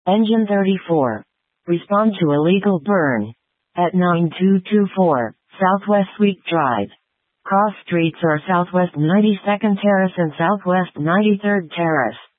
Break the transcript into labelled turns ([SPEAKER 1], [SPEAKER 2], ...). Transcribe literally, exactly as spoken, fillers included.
[SPEAKER 1] Engine thirty-four. Respond to illegal burn. At nine two two four, Southwest Sweet Drive. Cross streets are Southwest ninety-second Terrace and Southwest ninety-third Terrace.